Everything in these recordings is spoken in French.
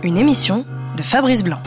une émission de Fabrice Blanc.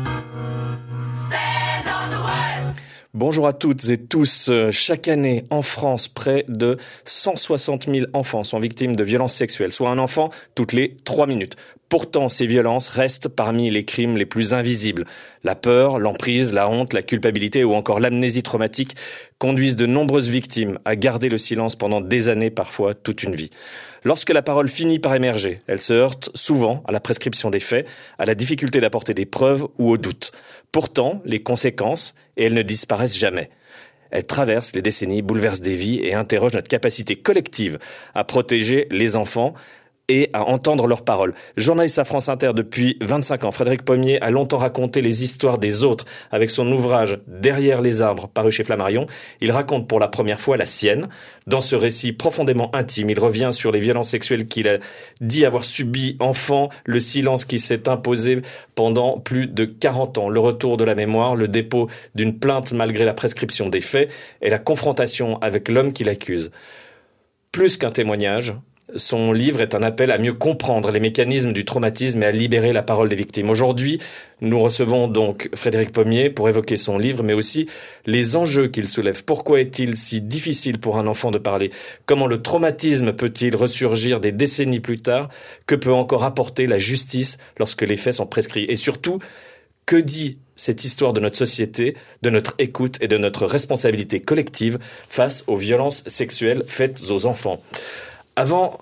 Bonjour à toutes et tous. Chaque année, en France, près de 160 000 enfants sont victimes de violences sexuelles, soit un enfant toutes les 3 minutes. Pourtant, ces violences restent parmi les crimes les plus invisibles. La peur, l'emprise, la honte, la culpabilité ou encore l'amnésie traumatique conduisent de nombreuses victimes à garder le silence pendant des années, parfois toute une vie. Lorsque la parole finit par émerger, elle se heurte souvent à la prescription des faits, à la difficulté d'apporter des preuves ou au doute. Pourtant, les conséquences, elles ne disparaissent jamais. Elles traversent les décennies, bouleversent des vies et interrogent notre capacité collective à protéger les enfants et à entendre leurs paroles. Journaliste à France Inter depuis 25 ans, Frédéric Pommier a longtemps raconté les histoires des autres avec son ouvrage « Derrière les arbres » paru chez Flammarion. Il raconte pour la première fois la sienne. Dans ce récit profondément intime, il revient sur les violences sexuelles qu'il a dit avoir subies enfant, le silence qui s'est imposé pendant plus de 40 ans, le retour de la mémoire, le dépôt d'une plainte malgré la prescription des faits et la confrontation avec l'homme qui l'accuse. Plus qu'un témoignage, son livre est un appel à mieux comprendre les mécanismes du traumatisme et à libérer la parole des victimes. Aujourd'hui, nous recevons donc Frédéric Pommier pour évoquer son livre, mais aussi les enjeux qu'il soulève. Pourquoi est-il si difficile pour un enfant de parler ? Comment le traumatisme peut-il ressurgir des décennies plus tard ? Que peut encore apporter la justice lorsque les faits sont prescrits ? Et surtout, que dit cette histoire de notre société, de notre écoute et de notre responsabilité collective face aux violences sexuelles faites aux enfants ? Avant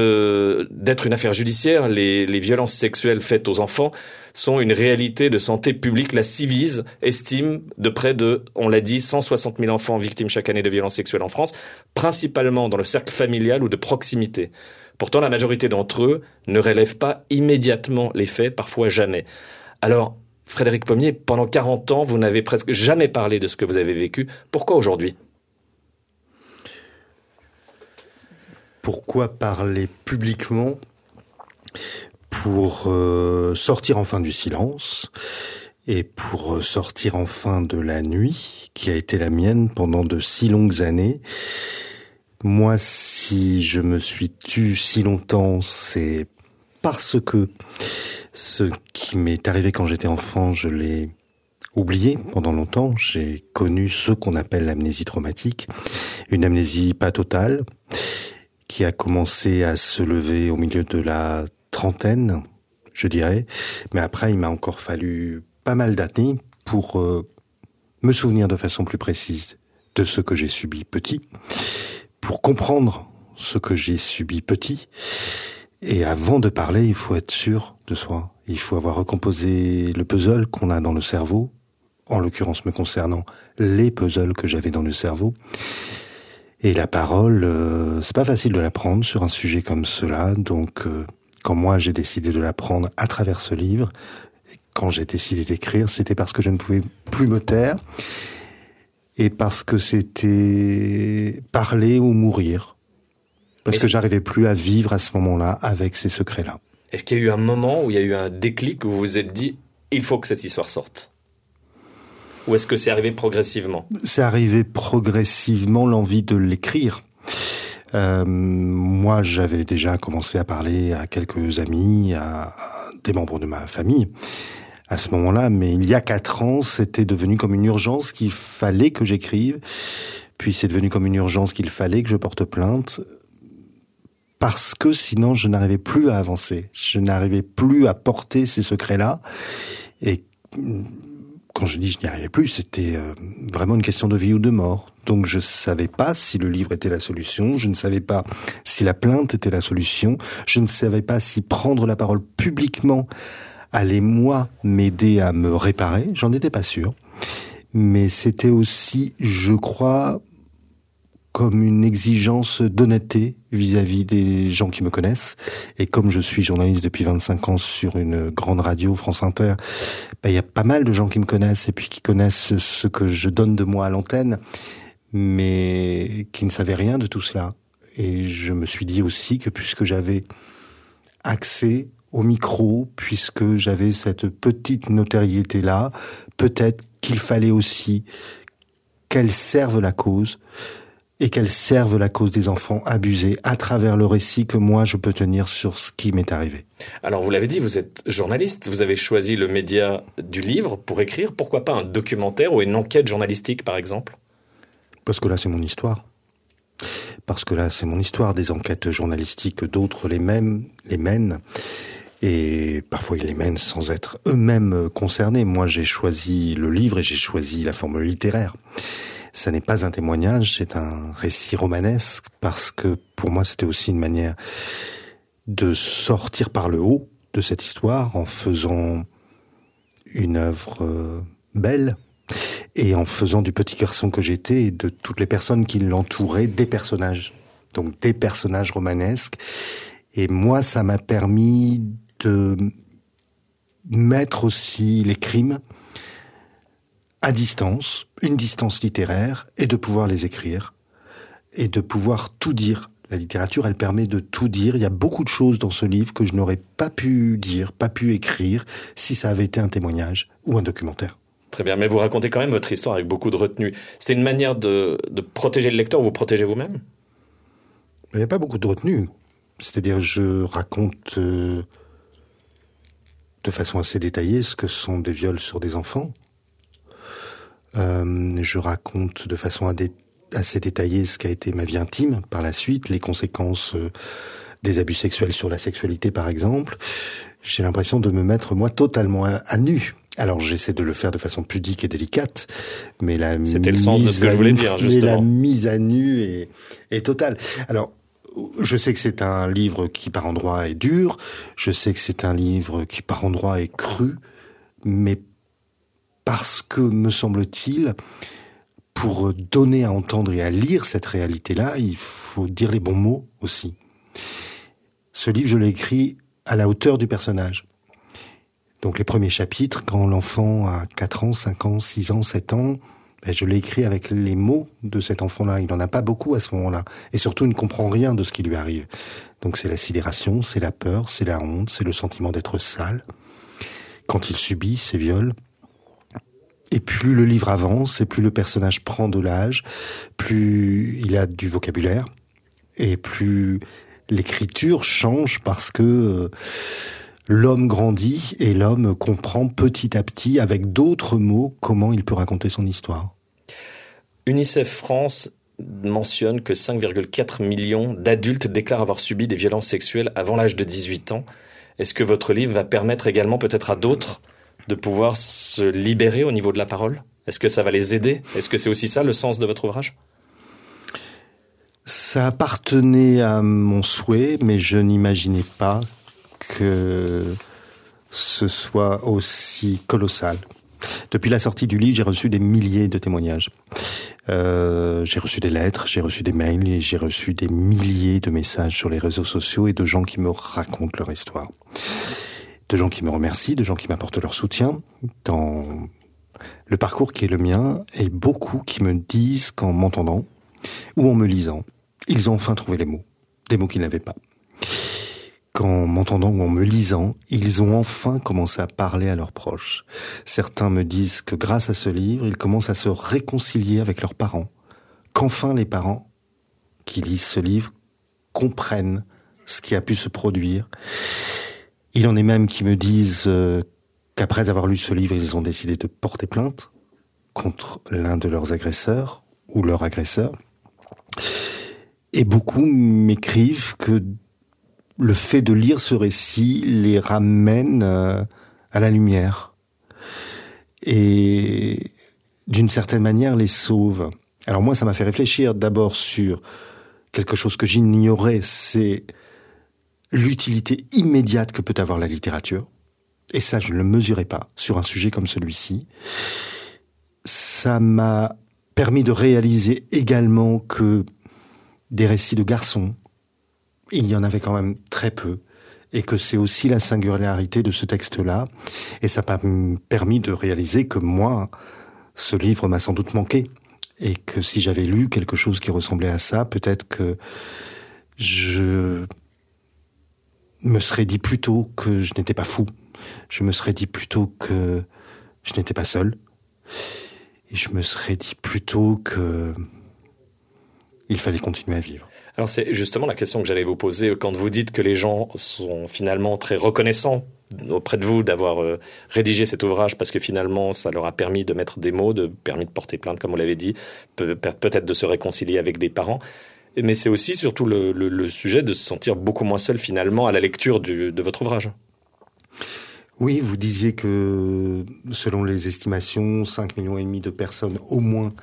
d'être une affaire judiciaire, les violences sexuelles faites aux enfants sont une réalité de santé publique. La Civise estime de près de, on l'a dit, 160 000 enfants victimes chaque année de violences sexuelles en France, principalement dans le cercle familial ou de proximité. Pourtant, la majorité d'entre eux ne relèvent pas immédiatement les faits, parfois jamais. Alors, Frédéric Pommier, pendant 40 ans, vous n'avez presque jamais parlé de ce que vous avez vécu. Pourquoi aujourd'hui ? Pourquoi parler publiquement ? Pour sortir enfin du silence et pour sortir enfin de la nuit qui a été la mienne pendant de si longues années. Moi, si je me suis tue si longtemps, c'est parce que ce qui m'est arrivé quand j'étais enfant, je l'ai oublié pendant longtemps. J'ai connu ce qu'on appelle l'amnésie traumatique, une amnésie pas totale, qui a commencé à se lever au milieu de la trentaine, je dirais. Mais après, il m'a encore fallu pas mal d'années pour me souvenir de façon plus précise de ce que j'ai subi petit, pour comprendre ce que j'ai subi petit. Et avant de parler, il faut être sûr de soi. Il faut avoir recomposé le puzzle qu'on a dans le cerveau, en l'occurrence me concernant, les puzzles que j'avais dans le cerveau. Et la parole, c'est pas facile de la prendre sur un sujet comme cela. Donc, quand moi j'ai décidé de la prendre à travers ce livre, quand j'ai décidé d'écrire, c'était parce que je ne pouvais plus me taire et parce que c'était parler ou mourir. Parce que j'arrivais plus à vivre à ce moment-là avec ces secrets-là. Est-ce qu'il y a eu un moment où il y a eu un déclic où vous vous êtes dit « il faut que cette histoire sorte » ? Ou est-ce que c'est arrivé progressivement ? C'est arrivé progressivement, l'envie de l'écrire. Moi, j'avais déjà commencé à parler à quelques amis, à des membres de ma famille à ce moment-là. Mais il y a 4 ans, c'était devenu comme une urgence qu'il fallait que j'écrive. Puis c'est devenu comme une urgence qu'il fallait que je porte plainte. Parce que sinon, je n'arrivais plus à avancer. Je n'arrivais plus à porter ces secrets-là. Et quand je dis je n'y arrivais plus, c'était vraiment une question de vie ou de mort. Donc je savais pas si le livre était la solution, je ne savais pas si la plainte était la solution, je ne savais pas si prendre la parole publiquement allait, moi, m'aider à me réparer. J'en étais pas sûr. Mais c'était aussi, je crois, comme une exigence d'honnêteté vis-à-vis des gens qui me connaissent. Et comme je suis journaliste depuis 25 ans sur une grande radio, France Inter, il y a pas mal de gens qui me connaissent et puis qui connaissent ce que je donne de moi à l'antenne, mais qui ne savaient rien de tout cela. Et je me suis dit aussi que puisque j'avais accès au micro, puisque j'avais cette petite notoriété-là, peut-être qu'il fallait aussi qu'elle serve la cause, et qu'elles servent la cause des enfants abusés à travers le récit que moi je peux tenir sur ce qui m'est arrivé. Alors vous l'avez dit, vous êtes journaliste, vous avez choisi le média du livre pour écrire. Pourquoi pas un documentaire ou une enquête journalistique par exemple ? Parce que là c'est mon histoire. Parce que là c'est mon histoire. Des enquêtes journalistiques, d'autres les mènent. Et parfois ils les mènent sans être eux-mêmes concernés. Moi j'ai choisi le livre et j'ai choisi la formule littéraire. Ça n'est pas un témoignage, c'est un récit romanesque, parce que pour moi c'était aussi une manière de sortir par le haut de cette histoire en faisant une œuvre belle et en faisant du petit garçon que j'étais et de toutes les personnes qui l'entouraient des personnages. Donc des personnages romanesques. Et moi ça m'a permis de mettre aussi les crimes à distance, une distance littéraire, et de pouvoir les écrire, et de pouvoir tout dire. La littérature, elle permet de tout dire. Il y a beaucoup de choses dans ce livre que je n'aurais pas pu dire, pas pu écrire, si ça avait été un témoignage ou un documentaire. Très bien, mais vous racontez quand même votre histoire avec beaucoup de retenue. C'est une manière de protéger le lecteur ou vous protégez vous-même ? Il n'y a pas beaucoup de retenue. C'est-à-dire, je raconte de façon assez détaillée ce que sont des viols sur des enfants. Je raconte de façon assez détaillée ce qu'a été ma vie intime par la suite, les conséquences des abus sexuels sur la sexualité par exemple. J'ai l'impression de me mettre moi totalement à nu. Alors j'essaie de le faire de façon pudique et délicate, mais c'était le sens de ce que je voulais dire justement. La mise à nu est totale. Alors je sais que c'est un livre qui par endroits est dur, je sais que c'est un livre qui par endroits est cru, mais parce que, me semble-t-il, pour donner à entendre et à lire cette réalité-là, il faut dire les bons mots aussi. Ce livre, je l'ai écrit à la hauteur du personnage. Donc les premiers chapitres, quand l'enfant a 4 ans, 5 ans, 6 ans, 7 ans, je l'ai écrit avec les mots de cet enfant-là. Il n'en a pas beaucoup à ce moment-là. Et surtout, il ne comprend rien de ce qui lui arrive. Donc c'est la sidération, c'est la peur, c'est la honte, c'est le sentiment d'être sale. Quand il subit ces viols, et plus le livre avance, et plus le personnage prend de l'âge, plus il a du vocabulaire, et plus l'écriture change parce que l'homme grandit et l'homme comprend petit à petit, avec d'autres mots, comment il peut raconter son histoire. UNICEF France mentionne que 5,4 millions d'adultes déclarent avoir subi des violences sexuelles avant l'âge de 18 ans. Est-ce que votre livre va permettre également peut-être à d'autres de pouvoir se libérer au niveau de la parole ? Est-ce que ça va les aider ? Est-ce que c'est aussi ça le sens de votre ouvrage ? Ça appartenait à mon souhait, mais je n'imaginais pas que ce soit aussi colossal. Depuis la sortie du livre, j'ai reçu des milliers de témoignages. J'ai reçu des lettres, j'ai reçu des mails, et j'ai reçu des milliers de messages sur les réseaux sociaux et de gens qui me racontent leur histoire. De gens qui me remercient, de gens qui m'apportent leur soutien dans le parcours qui est le mien, et beaucoup qui me disent qu'en m'entendant ou en me lisant, ils ont enfin trouvé les mots, des mots qu'ils n'avaient pas. Qu'en m'entendant ou en me lisant, ils ont enfin commencé à parler à leurs proches. Certains me disent que grâce à ce livre, ils commencent à se réconcilier avec leurs parents. Qu'enfin les parents qui lisent ce livre comprennent ce qui a pu se produire. Il en est même qui me disent qu'après avoir lu ce livre, ils ont décidé de porter plainte contre l'un de leurs agresseurs ou leur agresseur. Et beaucoup m'écrivent que le fait de lire ce récit les ramène à la lumière et d'une certaine manière les sauve. Alors moi, ça m'a fait réfléchir d'abord sur quelque chose que j'ignorais, c'est l'utilité immédiate que peut avoir la littérature. Et ça, je ne le mesurais pas sur un sujet comme celui-ci. Ça m'a permis de réaliser également que des récits de garçons, il y en avait quand même très peu, et que c'est aussi la singularité de ce texte-là. Et ça m'a permis de réaliser que moi, ce livre m'a sans doute manqué, et que si j'avais lu quelque chose qui ressemblait à ça, peut-être que je me serais dit plutôt que je n'étais pas fou. Je me serais dit plutôt que je n'étais pas seul. Et je me serais dit plutôt que il fallait continuer à vivre. Alors c'est justement la question que j'allais vous poser quand vous dites que les gens sont finalement très reconnaissants auprès de vous d'avoir rédigé cet ouvrage parce que finalement ça leur a permis de mettre des mots, permis de porter plainte comme vous l'avez dit, peut-être de se réconcilier avec des parents. Mais c'est aussi surtout le sujet de se sentir beaucoup moins seul finalement à la lecture de votre ouvrage. Oui, vous disiez que selon les estimations, 5,5 millions de personnes au moins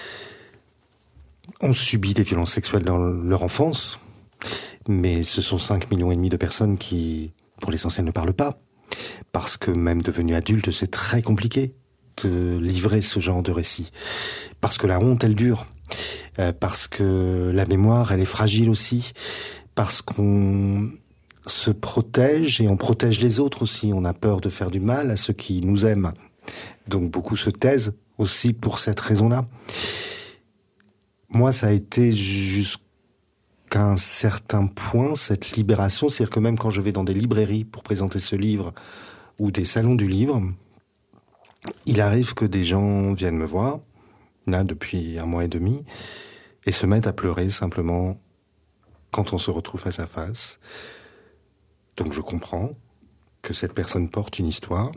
ont subi des violences sexuelles dans leur enfance. Mais ce sont 5,5 millions de personnes qui, pour l'essentiel, ne parlent pas. Parce que même devenus adultes, c'est très compliqué de livrer ce genre de récit. Parce que la honte, elle dure. Parce que la mémoire, elle est fragile aussi. Parce qu'on se protège et on protège les autres aussi. On a peur de faire du mal à ceux qui nous aiment. Donc beaucoup se taisent aussi pour cette raison-là. Moi, ça a été jusqu'à un certain point, cette libération. C'est-à-dire que même quand je vais dans des librairies pour présenter ce livre ou des salons du livre, il arrive que des gens viennent me voir, là, depuis 1 mois et demi, et se mettent à pleurer simplement quand on se retrouve face à face. Donc je comprends que cette personne porte une histoire.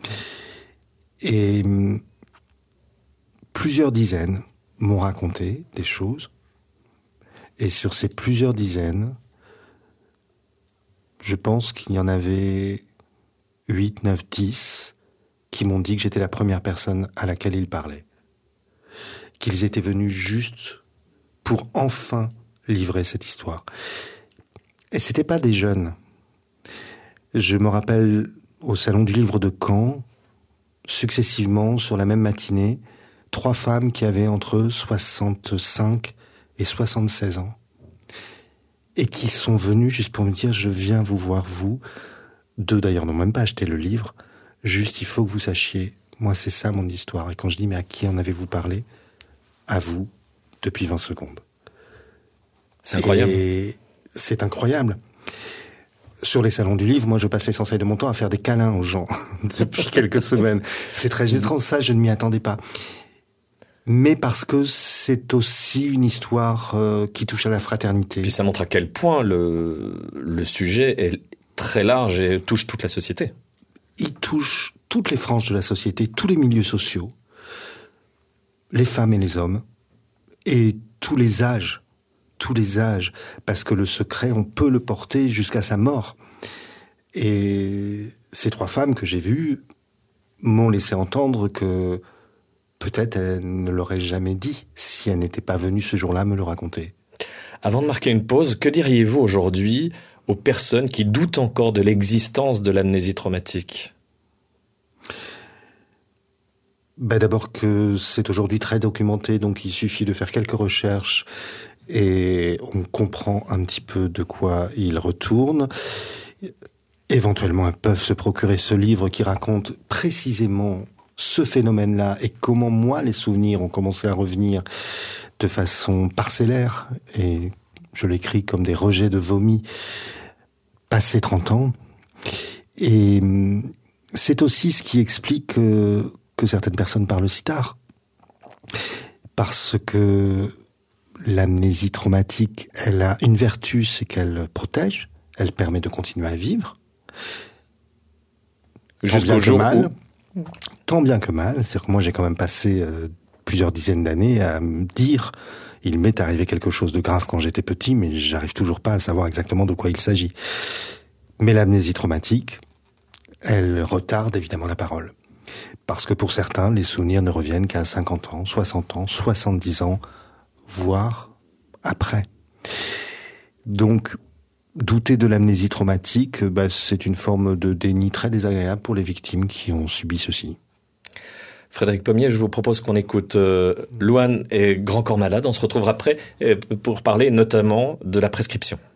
Et plusieurs dizaines m'ont raconté des choses. Et sur ces plusieurs dizaines, je pense qu'il y en avait 8, 9, 10 qui m'ont dit que j'étais la première personne à laquelle ils parlaient. Qu'ils étaient venus juste pour enfin livrer cette histoire. Et c'était pas des jeunes. Je me rappelle au Salon du Livre de Caen, successivement, sur la même matinée, 3 femmes qui avaient entre 65 et 76 ans. Et qui sont venues juste pour me dire « Je viens vous voir, vous ». 2 d'ailleurs n'ont même pas acheté le livre. Juste, il faut que vous sachiez, moi c'est ça mon histoire. Et quand je dis « Mais à qui en avez-vous parlé ?» À vous, depuis 20 secondes. C'est incroyable. Et c'est incroyable. Sur les salons du livre, moi, je passe l'essentiel de mon temps à faire des câlins aux gens depuis quelques semaines. C'est très étrange, ça, je ne m'y attendais pas. Mais parce que c'est aussi une histoire qui touche à la fraternité. Puis ça montre à quel point le sujet est très large et touche toute la société. Il touche toutes les franges de la société, tous les milieux sociaux, les femmes et les hommes, et tous les âges, parce que le secret, on peut le porter jusqu'à sa mort. Et ces 3 femmes que j'ai vues m'ont laissé entendre que peut-être elles ne l'auraient jamais dit si elles n'étaient pas venues ce jour-là me le raconter. Avant de marquer une pause, que diriez-vous aujourd'hui aux personnes qui doutent encore de l'existence de l'amnésie traumatique ? D'abord que c'est aujourd'hui très documenté, donc il suffit de faire quelques recherches et on comprend un petit peu de quoi il retourne. Éventuellement, elles peuvent se procurer ce livre qui raconte précisément ce phénomène-là et comment moi, les souvenirs ont commencé à revenir de façon parcellaire. Et je l'écris comme des rejets de vomi passé 30 ans. Et c'est aussi ce qui explique que certaines personnes parlent si tard. Parce que l'amnésie traumatique, elle a une vertu, c'est qu'elle protège, elle permet de continuer à vivre. Jusqu'au jour où... Tant bien que mal. C'est-à-dire que moi, j'ai quand même passé plusieurs dizaines d'années à me dire il m'est arrivé quelque chose de grave quand j'étais petit, mais j'arrive toujours pas à savoir exactement de quoi il s'agit. Mais l'amnésie traumatique, elle retarde évidemment la parole. Parce que pour certains, les souvenirs ne reviennent qu'à 50 ans, 60 ans, 70 ans, voire après. Donc, douter de l'amnésie traumatique, c'est une forme de déni très désagréable pour les victimes qui ont subi ceci. Frédéric Pommier, je vous propose qu'on écoute Louane et Grand Corps Malade. On se retrouvera après pour parler notamment de la prescription.